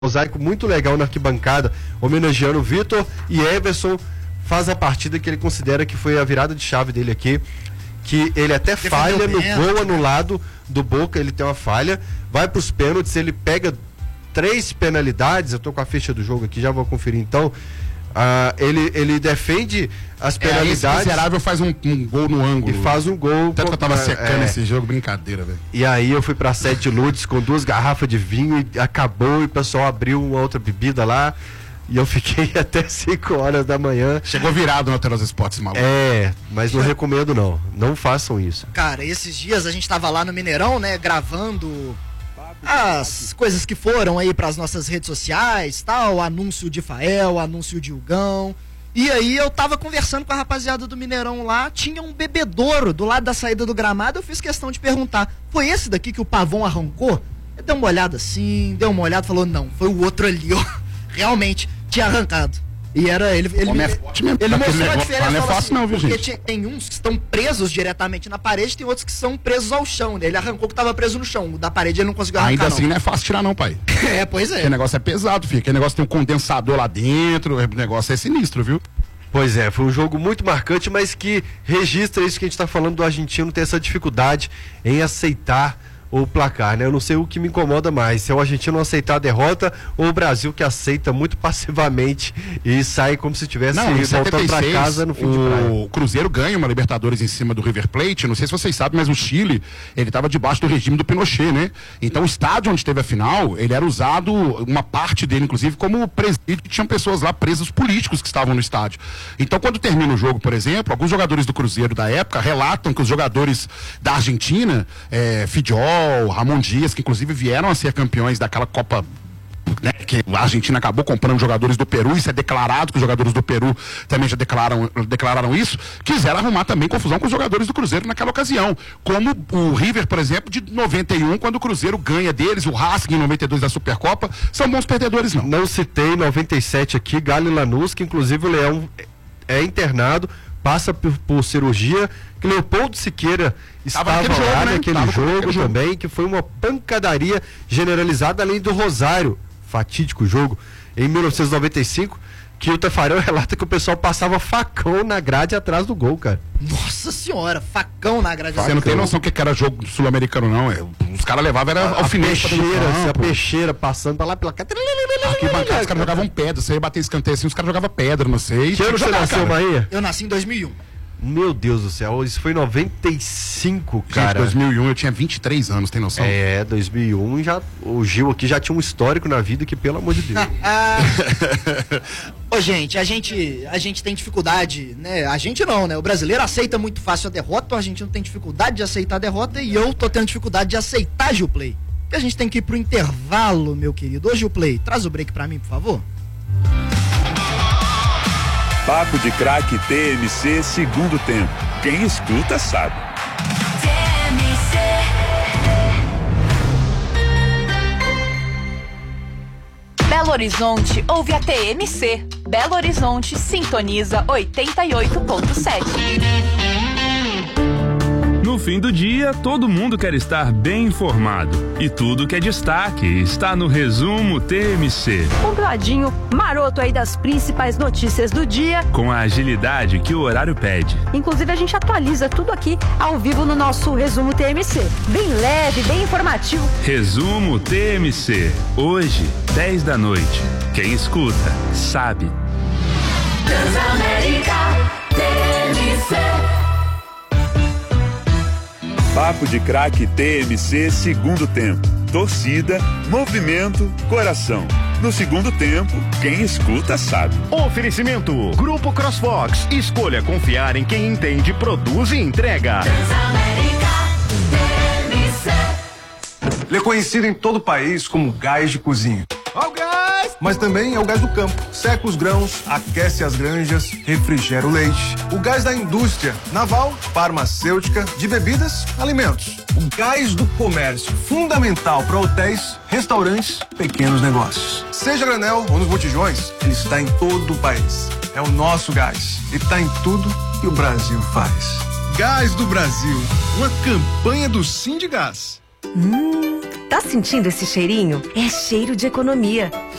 mosaico muito legal na arquibancada, homenageando o Vitor, e Everson faz a partida que ele considera que foi a virada de chave dele aqui, que ele até falha no gol anulado do Boca, ele tem uma falha, vai para os pênaltis, ele pega 3 penalidades, eu tô com a ficha do jogo aqui, já vou conferir então. Ele defende as penalidades. Esse miserável faz um gol no ângulo. E faz um gol. Tanto que eu tava secando esse jogo, brincadeira, velho. E aí eu fui pra Sete Lutes com 2 garrafas de vinho e acabou, e o pessoal abriu uma outra bebida lá. E eu fiquei até 5 horas da manhã. Chegou virado no Telos Esportes, maluco. Mas não recomendo não. Não façam isso. Cara, esses dias a gente tava lá no Mineirão, né, gravando as coisas que foram aí pras nossas redes sociais, tal, anúncio de Fael, anúncio de Hugão. E aí eu tava conversando com a rapaziada do Mineirão lá, tinha um bebedouro do lado da saída do gramado, eu fiz questão de perguntar, foi esse daqui que o Pavão arrancou? Ele deu uma olhada assim, falou, não, foi o outro ali, ó. Realmente, tinha arrancado. E era ele mostrou a diferença. Não é fácil não, viu, gente? Porque tem uns que estão presos diretamente na parede, tem outros que são presos ao chão, né? Ele arrancou que tava preso no chão, o da parede ele não conseguiu arrancar. Ainda assim não é fácil tirar não, pai. Pois é. Aquele negócio é pesado, filho. Aquele negócio tem um condensador lá dentro, o negócio é sinistro, viu? Pois é, foi um jogo muito marcante, mas que registra isso que a gente tá falando do argentino, ter essa dificuldade em aceitar o placar, né? Eu não sei o que me incomoda mais, se é o argentino aceitar a derrota ou o Brasil que aceita muito passivamente e sai como se estivesse voltando para casa no fim de praia. O Cruzeiro ganha uma Libertadores em cima do River Plate, não sei se vocês sabem, mas o Chile, ele estava debaixo do regime do Pinochet, né? Então o estádio onde teve a final, ele era usado, uma parte dele inclusive, como presídio, tinham pessoas lá presos políticos que estavam no estádio. Então quando termina o jogo, por exemplo, alguns jogadores do Cruzeiro da época relatam que os jogadores da Argentina, Fidjol, Ramon Dias, que inclusive vieram a ser campeões daquela Copa, né, que a Argentina acabou comprando jogadores do Peru, isso é declarado que os jogadores do Peru também já declararam isso, quiseram arrumar também confusão com os jogadores do Cruzeiro naquela ocasião, como o River, por exemplo, de 91, quando o Cruzeiro ganha deles, o Racing em 92 da Supercopa, são bons perdedores não. Não citei 97 aqui, Galo e Lanús, que inclusive o Leão é internado, passa por cirurgia, que Leopoldo Siqueira estava lá naquele jogo também, que foi uma pancadaria generalizada, além do Rosário, fatídico jogo, em 1995, que o Tafarel relata que o pessoal passava facão na grade atrás do gol, cara. Nossa senhora, facão na grade. Você não tem noção que era jogo sul-americano, não. Os caras levavam, era alfinete. A peixeira passando pra lá, pela cá. Aqui bancada, os caras jogavam pedra. Você ia bater escanteio assim, os caras jogavam pedra, não sei. Que ano você nasceu, Bahia? Eu nasci em 2001. Meu Deus do céu, isso foi em 95, cara. Gente, 2001 eu tinha 23 anos, tem noção? 2001 já, o Gil aqui já tinha um histórico na vida que, pelo amor de Deus. Ô, gente, a gente tem dificuldade, né? A gente não, né? O brasileiro aceita muito fácil a derrota, o argentino tem dificuldade de aceitar a derrota e eu tô tendo dificuldade de aceitar, Gilplay. Porque a gente tem que ir pro intervalo, meu querido. Ô, Gilplay, traz o break pra mim, por favor. Papo de Craque TMC, segundo tempo. Quem escuta sabe. Belo Horizonte ouve a TMC. Belo Horizonte sintoniza 88.7. No fim do dia, todo mundo quer estar bem informado. E tudo que é destaque está no Resumo TMC. Um gradinho maroto aí das principais notícias do dia. Com a agilidade que o horário pede. Inclusive a gente atualiza tudo aqui ao vivo no nosso Resumo TMC. Bem leve, bem informativo. Resumo TMC. Hoje, 10 da noite. Quem escuta, sabe. Transamérica TMC. Papo de Craque TMC, segundo tempo. Torcida, movimento, coração. No segundo tempo, quem escuta sabe. Oferecimento: Grupo CrossFox. Escolha confiar em quem entende, produz e entrega. Transamérica TMC. Ele é conhecido em todo o país como gás de cozinha. Mas também é o gás do campo. Seca os grãos, aquece as granjas, refrigera o leite. O gás da indústria naval, farmacêutica, de bebidas, alimentos. O gás do comércio, fundamental para hotéis, restaurantes, pequenos negócios. Seja granel ou nos botijões, ele está em todo o país. É o nosso gás. E está em tudo que o Brasil faz. Gás do Brasil, uma campanha do Sindigás. Tá sentindo esse cheirinho? É cheiro de economia.